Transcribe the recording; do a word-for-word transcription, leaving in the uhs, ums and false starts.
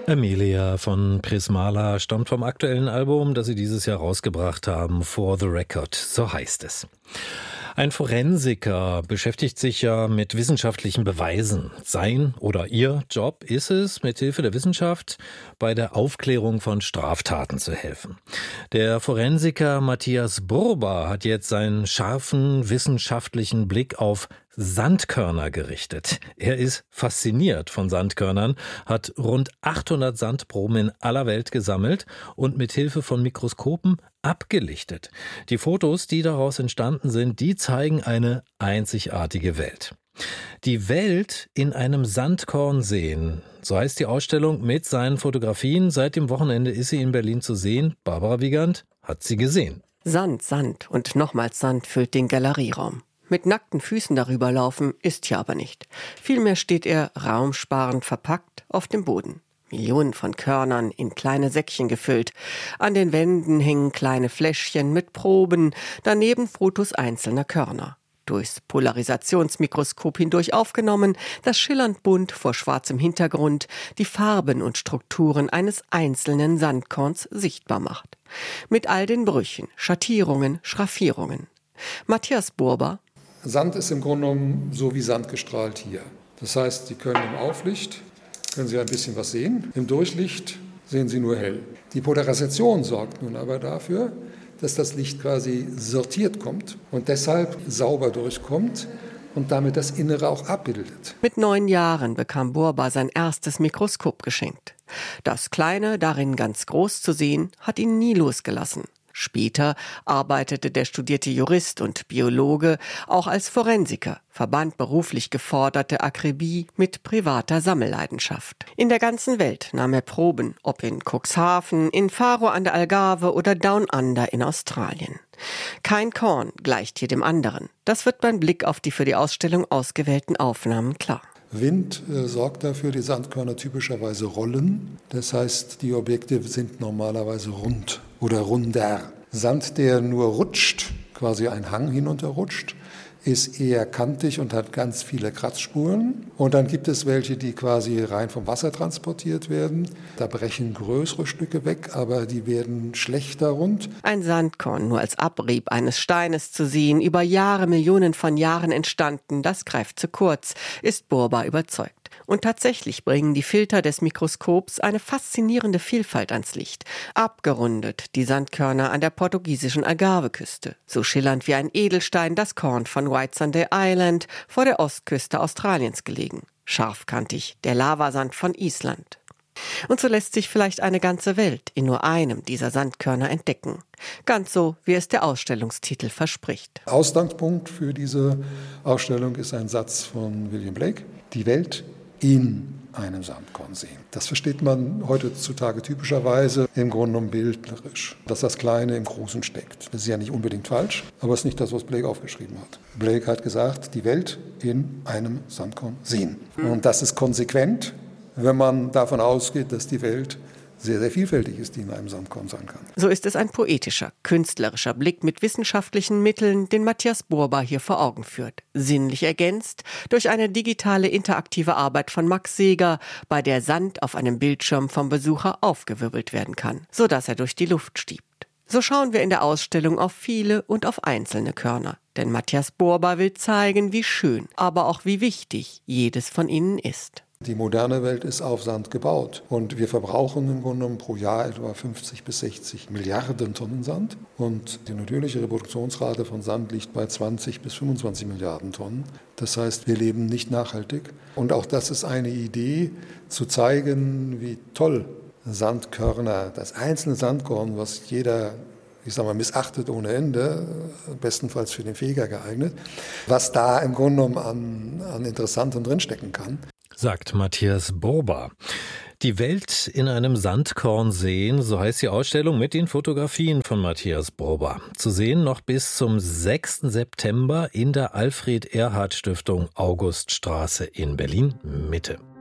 Amelia von Prismala stammt vom aktuellen Album, das sie dieses Jahr rausgebracht haben, For the Record, so heißt es. Ein Forensiker beschäftigt sich ja mit wissenschaftlichen Beweisen. Sein oder ihr Job ist es, mit Hilfe der Wissenschaft bei der Aufklärung von Straftaten zu helfen. Der Forensiker Matthias Burba hat jetzt seinen scharfen wissenschaftlichen Blick auf Sandkörner gerichtet. Er ist fasziniert von Sandkörnern, hat rund achthundert Sandproben in aller Welt gesammelt und mit Hilfe von Mikroskopen abgelichtet. Die Fotos, die daraus entstanden sind, die zeigen eine einzigartige Welt. Die Welt in einem Sandkorn sehen, so heißt die Ausstellung mit seinen Fotografien. Seit dem Wochenende ist sie in Berlin zu sehen. Barbara Wiegand hat sie gesehen. Sand, Sand und nochmals Sand füllt den Galerieraum. Mit nackten Füßen darüber laufen ist hier aber nicht. Vielmehr steht er raumsparend verpackt auf dem Boden. Millionen von Körnern in kleine Säckchen gefüllt. An den Wänden hängen kleine Fläschchen mit Proben, daneben Fotos einzelner Körner. Durchs Polarisationsmikroskop hindurch aufgenommen, das schillernd bunt vor schwarzem Hintergrund die Farben und Strukturen eines einzelnen Sandkorns sichtbar macht. Mit all den Brüchen, Schattierungen, Schraffierungen. Matthias Burba: Sand ist im Grunde genommen so wie Sand gestrahlt hier. Das heißt, Sie können im Auflicht können Sie ein bisschen was sehen. Im Durchlicht sehen Sie nur hell. Die Polarisation sorgt nun aber dafür, dass das Licht quasi sortiert kommt und deshalb sauber durchkommt und damit das Innere auch abbildet. Mit neun Jahren bekam Burba sein erstes Mikroskop geschenkt. Das Kleine, darin ganz groß zu sehen, hat ihn nie losgelassen. Später arbeitete der studierte Jurist und Biologe auch als Forensiker, verband beruflich geforderte Akribie mit privater Sammelleidenschaft. In der ganzen Welt nahm er Proben, ob in Cuxhaven, in Faro an der Algarve oder Down Under in Australien. Kein Korn gleicht hier dem anderen. Das wird beim Blick auf die für die Ausstellung ausgewählten Aufnahmen klar. Wind äh, sorgt dafür, die Sandkörner typischerweise rollen. Das heißt, die Objekte sind normalerweise rund oder runder. Sand, der nur rutscht, quasi ein Hang hinunterrutscht, ist eher kantig und hat ganz viele Kratzspuren. Und dann gibt es welche, die quasi rein vom Wasser transportiert werden. Da brechen größere Stücke weg, aber die werden schlechter rund. Ein Sandkorn nur als Abrieb eines Steines zu sehen, über Jahre, Millionen von Jahren entstanden, das greift zu kurz, ist Burba überzeugt. Und tatsächlich bringen die Filter des Mikroskops eine faszinierende Vielfalt ans Licht. Abgerundet die Sandkörner an der portugiesischen Algarve-Küste. So schillernd wie ein Edelstein das Korn von Whitsunday Island vor der Ostküste Australiens gelegen. Scharfkantig der Lavasand von Island. Und so lässt sich vielleicht eine ganze Welt in nur einem dieser Sandkörner entdecken. Ganz so, wie es der Ausstellungstitel verspricht. Ausgangspunkt für diese Ausstellung ist ein Satz von William Blake. Die Welt in einem Sandkorn sehen. Das versteht man heutzutage typischerweise im Grunde genommen bildlerisch, dass das Kleine im Großen steckt. Das ist ja nicht unbedingt falsch, aber es ist nicht das, was Blake aufgeschrieben hat. Blake hat gesagt, die Welt in einem Sandkorn sehen. Und das ist konsequent, wenn man davon ausgeht, dass die Welt sehr, sehr vielfältig ist, die in einem Sandkorn sein kann. So ist es ein poetischer, künstlerischer Blick mit wissenschaftlichen Mitteln, den Matthias Burba hier vor Augen führt. Sinnlich ergänzt durch eine digitale, interaktive Arbeit von Max Seeger, bei der Sand auf einem Bildschirm vom Besucher aufgewirbelt werden kann, sodass er durch die Luft stiebt. So schauen wir in der Ausstellung auf viele und auf einzelne Körner. Denn Matthias Burba will zeigen, wie schön, aber auch wie wichtig jedes von ihnen ist. Die moderne Welt ist auf Sand gebaut und wir verbrauchen im Grunde genommen pro Jahr etwa fünfzig bis sechzig Milliarden Tonnen Sand und die natürliche Reproduktionsrate von Sand liegt bei zwanzig bis fünfundzwanzig Milliarden Tonnen. Das heißt, wir leben nicht nachhaltig und auch das ist eine Idee, zu zeigen, wie toll Sandkörner, das einzelne Sandkorn, was jeder, ich sag mal, missachtet ohne Ende, bestenfalls für den Feger geeignet, was da im Grunde genommen an, an Interessantem drinstecken kann. Sagt Matthias Burba. Die Welt in einem Sandkorn sehen, so heißt die Ausstellung mit den Fotografien von Matthias Burba. Zu sehen noch bis zum sechsten September in der Alfred-Erhard-Stiftung Auguststraße in Berlin Mitte.